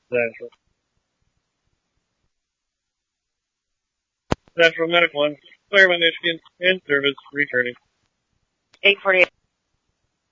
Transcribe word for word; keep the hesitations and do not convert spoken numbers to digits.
Central. Central Medical one, Claremont, Michigan, in service, returning. eight forty-eight.